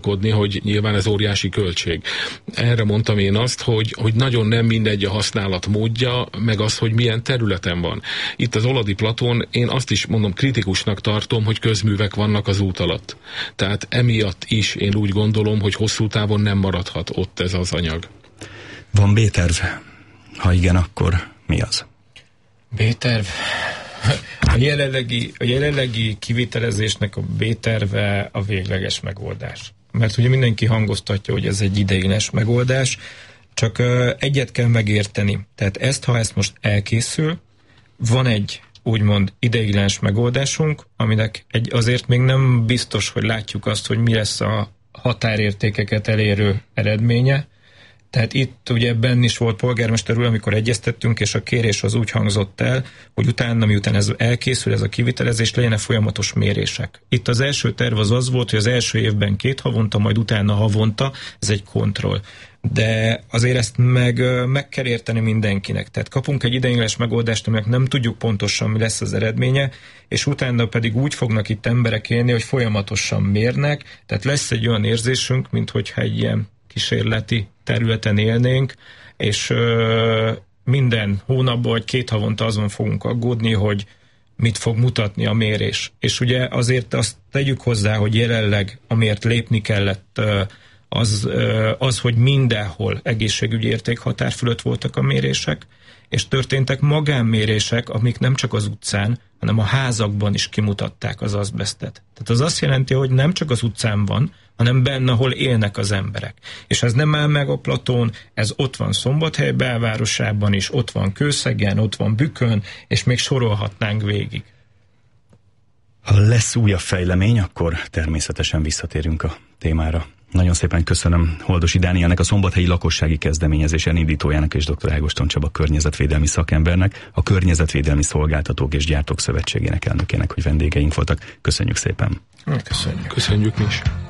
hogy nyilván ez óriási költség. Erre mondtam én azt, hogy nagyon nem mindegy a használat módja, meg az, hogy milyen területen van. Itt az Oladi Platón én azt is mondom, kritikusnak tartom, hogy közművek vannak az út alatt. Tehát emiatt is én úgy gondolom, hogy hosszú távon nem maradhat ott ez az anyag. Van B-terv? Ha igen, akkor mi az? B-terv? A jelenlegi kivitelezésnek a B-terve a végleges megoldás. Mert ugye mindenki hangoztatja, hogy ez egy ideiglenes megoldás, csak egyet kell megérteni. Tehát ha ezt most elkészül, van egy úgymond ideiglenes megoldásunk, aminek azért még nem biztos, hogy látjuk azt, hogy mi lesz a határértékeket elérő eredménye. Tehát itt ugye benn is volt polgármester úr, amikor egyeztettünk, és a kérés az úgy hangzott el, hogy utána, miután ez elkészül, ez a kivitelezés, legyen folyamatos mérések. Itt az első terv az volt, hogy az első évben 2 havonta, majd utána havonta, ez egy kontroll. De azért ezt meg kell érteni mindenkinek. Tehát kapunk egy ideiglenes megoldást, aminek nem tudjuk pontosan, mi lesz az eredménye, és utána pedig úgy fognak itt emberek élni, hogy folyamatosan mérnek, tehát lesz egy olyan érzésünk, minthogyha egy ilyen kísérleti területen élnénk, és minden hónapban vagy 2 havonta azon fogunk aggódni, hogy mit fog mutatni a mérés. És ugye azért azt tegyük hozzá, hogy jelenleg, amiért lépni kellett, az, hogy mindenhol egészségügyi értékhatár fölött voltak a mérések, és történtek magánmérések, amik nem csak az utcán, hanem a házakban is kimutatták az azbesztet. Tehát az azt jelenti, hogy nem csak az utcán van, hanem benne, ahol élnek az emberek. És ez nem áll meg a Platón, ez ott van Szombathely belvárosában is, ott van Kőszegen, ott van Bükön, és még sorolhatnánk végig. Ha lesz újabb fejlemény, akkor természetesen visszatérünk a témára. Nagyon szépen köszönöm Holdosi Dánielnek, a Szombathelyi Lakossági Kezdeményezés elindítójának és dr. Ágoston Csaba környezetvédelmi szakembernek, a Környezetvédelmi Szolgáltatók és Gyártók Szövetségének elnökének, hogy vendégeink voltak. Köszönjük szépen! Köszönjük! Köszönjük mi is!